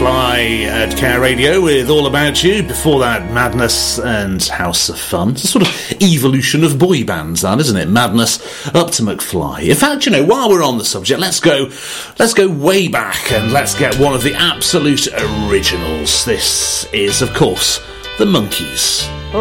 McFly at Care Radio with All About You. Before that, Madness and House of Fun. It's a sort of evolution of boy bands, that, isn't it? Madness up to McFly. In fact, you know, while we're on the subject, let's go way back and let's get one of the absolute originals. This is, of course, the Monkees.